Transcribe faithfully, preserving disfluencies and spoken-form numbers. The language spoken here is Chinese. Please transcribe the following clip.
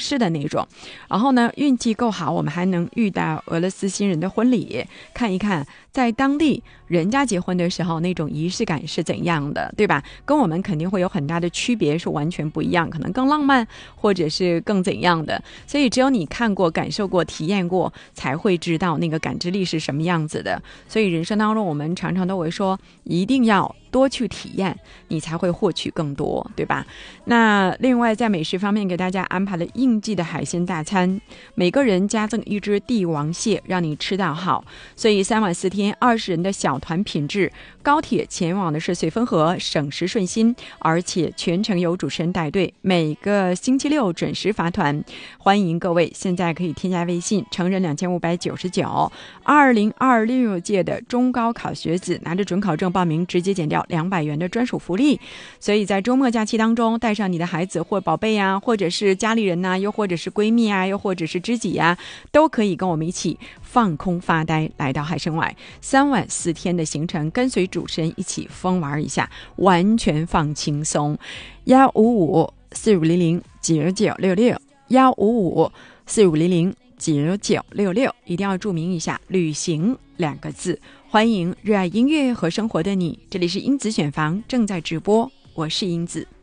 式的那种。然后呢，运气够好，我们还能遇到俄罗斯新人的婚礼，看一看在当地人家结婚的时候那种仪式感是怎样的，对吧？跟我们肯定会有很大的区别，是完全不一样，可能更浪漫，或者是更怎样的。所以只有你看过、感受过、体验过，才会知道那个感知力是什么样子的。所以人生当中，我们常常都会说，一定要多去体验，你才会获取更多，对吧？那另外在美食方面给大家安排了应季的海鲜大餐，每个人加赠一只帝王蟹，让你吃到好。所以三晚四天二十人的小团品质，高铁前往的是绥芬河，省时顺心，而且全程由主持人带队，每个星期六准时发团。欢迎各位现在可以添加微信，成人两千五百九十九，二零二六届的中高考学子拿着准考证报名，直接减掉两百元的专属福利。所以在周末假期当中，带上你的孩子或宝贝啊，或者是家里人呐、啊，又或者是闺蜜啊，又或者是知己啊，都可以跟我们一起放空发呆，来到海参崴，三晚四天的行程，跟随主持人一起疯玩一下，完全放轻松。幺五五四五零零九九六六，幺五五四五零零九九六六，一定要注明一下旅行两个字。欢迎热爱音乐和生活的你，这里是英子选房正在直播，我是英子。